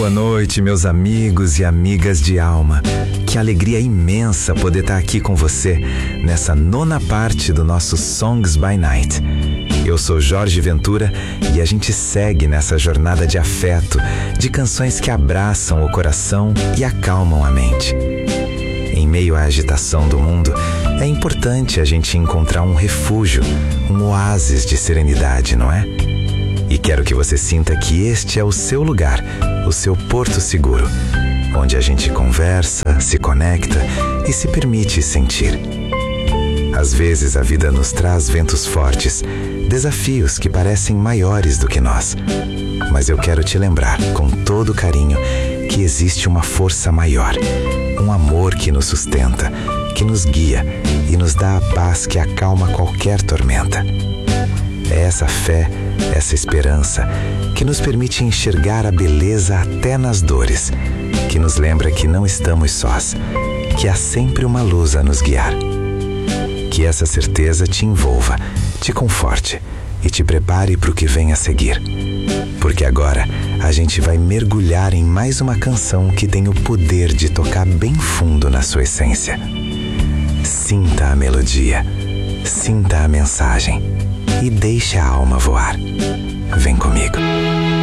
Boa noite, meus amigos e amigas de alma. Que alegria imensa poder estar aqui com você nessa 9ª parte do nosso Songs by Night. Eu sou Jorge Ventura e a gente segue nessa jornada de afeto, de canções que abraçam o coração e acalmam a mente. Em meio à agitação do mundo, é importante a gente encontrar um refúgio, um oásis de serenidade, não é? E quero que você sinta que este é o seu lugar, o seu porto seguro, onde a gente conversa, se conecta e se permite sentir. Às vezes a vida nos traz ventos fortes, desafios que parecem maiores do que nós. Mas eu quero te lembrar, com todo carinho, que existe uma força maior, um amor que nos sustenta, que nos guia e nos dá a paz que acalma qualquer tormenta. É essa fé, essa esperança, que nos permite enxergar a beleza até nas dores, que nos lembra que não estamos sós, que há sempre uma luz a nos guiar. Que essa certeza te envolva, te conforte e te prepare para o que vem a seguir. Porque agora a gente vai mergulhar em mais uma canção que tem o poder de tocar bem fundo na sua essência. Sinta a melodia, sinta a mensagem e deixe a alma voar. Vem comigo.